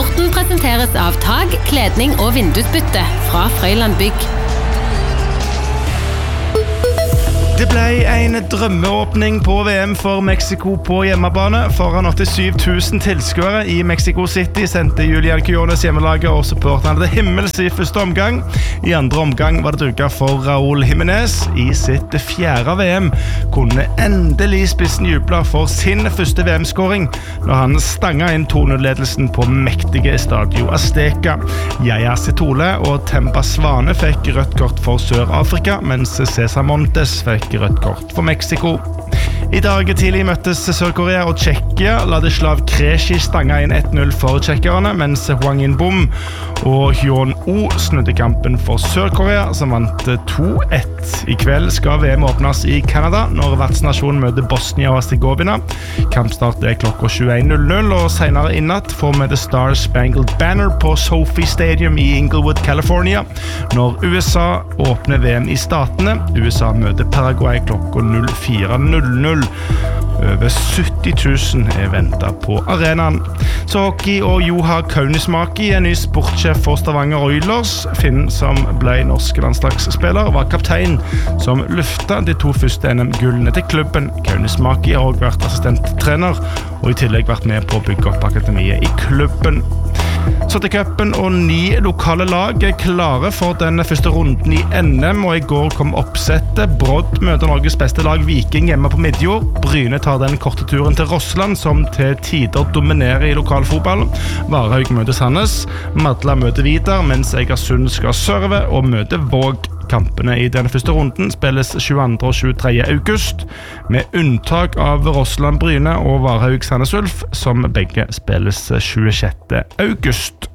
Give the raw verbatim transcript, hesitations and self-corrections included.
Sporten presenteres av tag, kledning og vindusbytte fra Frøyland Bygg. Det ble en drømmeåpning på V M for Mexico på hjemmebane. Foran åttisju tusen tilskuere i Mexico City sendte Julian Quiñones hjemmelaget og supporterne til himmels i første omgang. I andre omgang var det duket for Raúl Jiménez. I sitt fjerde V M kunne endelig spissen juble for sin første V M-skåring når han stanget inn to null-ledelsen på mektige Estadio Azteca. Yaya Setole og Temba Svane fikk rødt kort for Sør-Afrika, mens Cesar Montes fikk rødt kort for Mexico. I dag tidlig møttes Sør-Korea og Tsjekkia. Ladislav Krejci stanga inn ett null for tsjekkerne, mens Hwang In-bom og Hyun-Oh snudde kampen for Sør-Korea, som vant to ett. I kveld skal V M åpnes i Canada når vertsnasjonen møter Bosnia og Herzegovina. Kampstart er klokka tjueen null null, og senere i natt får vi The Star Spangled Banner på Sophie Stadium i Inglewood, California, når U S A åpner V M i statene. U S A møter Paraguay klokka null fire null null. Over sytti tusen er ventet på arenaen. Så hockey og Juha Kaunismäki er ny sportssjef for Stavanger Oilers. Finn, som ble norsk landslagsspiller, var kaptein som løftet de to første N M-gullene til klubben. Kaunismäki har også vært assistenttrener, og i tillegg vært med på å bygge opp akademiet i klubben. Så til cupen, og ni lokale lag er klare for den første runden i N M, og i går kom oppsettet. Brodd møter Norges beste lag Viking hjemme på Midjord. Bryne tar den korte turen til Rossland, som til tider dominerer i lokalfotballen. Varhaug møter Sandnes, Madla møter Vidar, mens Egersund skal serve og møte Våg. Kampene i denne første runden spilles tjueandre og tjuetredje august, med unntak av Rossland Bryne og Varhaug Sandnes Ulf, som begge spilles tjuesjette august.